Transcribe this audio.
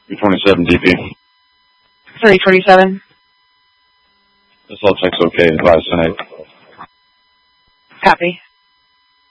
327 DP. 327. This all checks okay. Advise tonight. Copy.